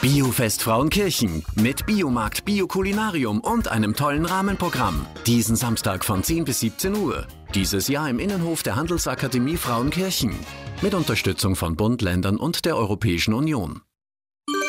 Biofest Frauenkirchen mit Biomarkt, Biokulinarium und einem tollen Rahmenprogramm. Diesen Samstag von 10 bis 17 Uhr. Dieses Jahr im Innenhof der Handelsakademie Frauenkirchen. Mit Unterstützung von Bund, Ländern und der Europäischen Union.